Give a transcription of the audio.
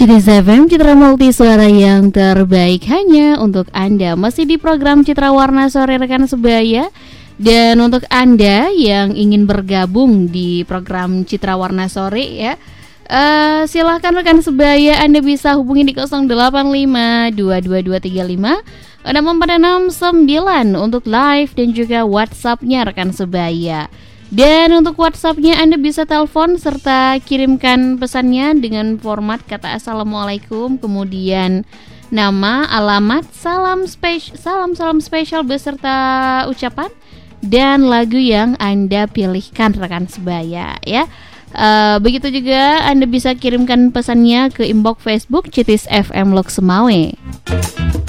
Citis FM, Citra Multi Suara yang terbaik hanya untuk Anda. Masih di program Citra Warna Sore rekan sebaya. Dan untuk Anda yang ingin bergabung di program Citra Warna Sore ya, silahkan rekan sebaya, Anda bisa hubungi di 08522235 untuk live dan juga WhatsApp-nya rekan sebaya. Dan untuk WhatsApp-nya Anda bisa telepon serta kirimkan pesannya dengan format kata Assalamualaikum, kemudian nama, alamat, salam spesial beserta ucapan dan lagu yang Anda pilihkan rekan sebaya ya. Begitu juga Anda bisa kirimkan pesannya ke inbox Facebook Citis FM Lok Semawe.